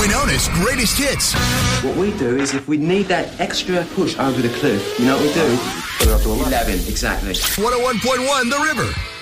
formerly known as Greatest Hits. What we do is if we need that extra push over the cliff, you know what we do? Put it up to 11. Exactly. 101.1 The River.